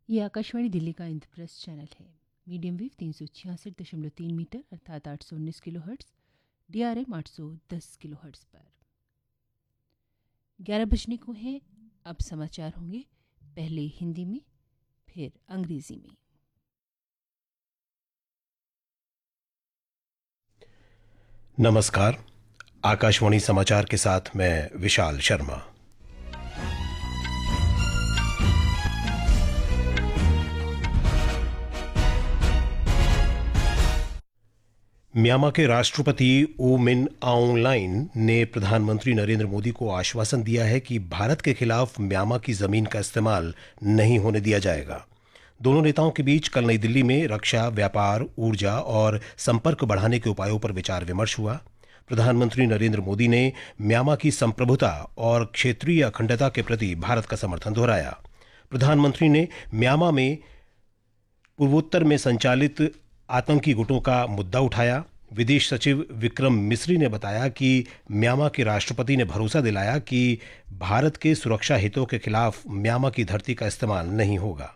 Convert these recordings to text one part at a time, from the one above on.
ये आकाशवाणी दिल्ली का इंद्रप्रस्थ चैनल है। मीडियम वेव 366.3 मीटर अर्थात 819 kilo hertz, DRM 810 kilo hertz पर। 11 बजने को हैं। अब समाचार होंगे, पहले हिंदी में फिर अंग्रेजी में। नमस्कार। आकाशवाणी समाचार के साथ मैं विशाल शर्मा। म्यांमार के राष्ट्रपति ओ मिन आउंग लाइन ने प्रधानमंत्री नरेंद्र मोदी को आश्वासन दिया है कि भारत के खिलाफ म्यांमार की जमीन का इस्तेमाल नहीं होने दिया जाएगा। दोनों नेताओं के बीच कल नई दिल्ली में रक्षा, व्यापार, ऊर्जा और संपर्क बढ़ाने के उपायों पर विचार विमर्श हुआ। प्रधानमंत्री नरेंद्र मोदी ने म्यांमार की संप्रभुता और क्षेत्रीय अखंडता के प्रति भारत का समर्थन दोहराया। प्रधानमंत्री ने म्यांमार में पूर्वोत्तर में संचालित आतंकी गुटों का मुद्दा उठाया। विदेश सचिव विक्रम मिस्री ने बताया कि म्यांमार के राष्ट्रपति ने भरोसा दिलाया कि भारत के सुरक्षा हितों के खिलाफ म्यांमार की धरती का इस्तेमाल नहीं होगा।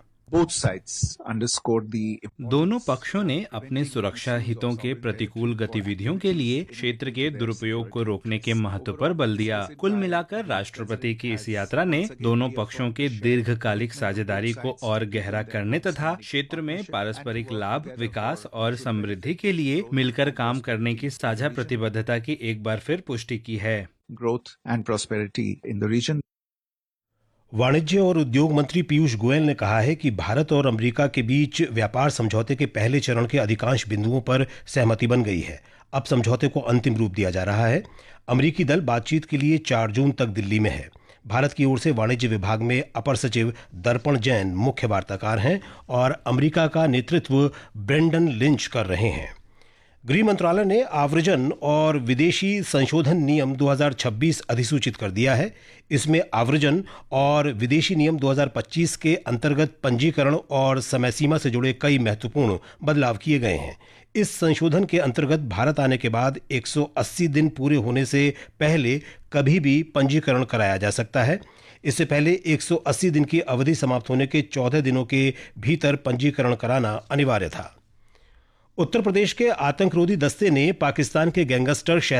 दोनों पक्षों ने अपने सुरक्षा हितों के प्रतिकूल गतिविधियों के लिए क्षेत्र के दुरुपयोग को रोकने के महत्व पर बल दिया। कुल मिलाकर राष्ट्रपति की इस यात्रा ने दोनों पक्षों के दीर्घकालिक साझेदारी को और गहरा करने तथा क्षेत्र में पारस्परिक लाभ, विकास और समृद्धि के लिए मिलकर काम करने की साझा प्रतिबद्धता की एक बार फिर पुष्टि की है। Growth and prosperity in the reason. वाणिज्य और उद्योग मंत्री पीयूष गोयल ने कहा है कि भारत और अमेरिका के बीच व्यापार समझौते के पहले चरण के अधिकांश बिंदुओं पर सहमति बन गई है। अब समझौते को अंतिम रूप दिया जा रहा है। अमेरिकी दल बातचीत के लिए 4 जून तक दिल्ली में है। भारत की ओर से वाणिज्य विभाग में अपर सचिव दर्पण जैन मुख्य वार्ताकार हैं और अमेरिका का नेतृत्व ब्रेंडन लिंच कर रहे हैं। गृह मंत्रालय ने आव्रजन और विदेशी संशोधन नियम 2026 अधिसूचित कर दिया है। इसमें आव्रजन और विदेशी नियम 2025 के अंतर्गत पंजीकरण और समय सीमा से जुड़े कई महत्वपूर्ण बदलाव किए गए हैं। इस संशोधन के अंतर्गत भारत आने के बाद 180 दिन पूरे होने से पहले कभी भी पंजीकरण कराया जा सकता है। इससे पहले 180 दिन की अवधि समाप्त होने के 14 दिनों के भीतर पंजीकरण कराना अनिवार्य था। उत्तर प्रदेश के आतंकरोधी दस्ते ने पाकिस्तान के गैंगस्टर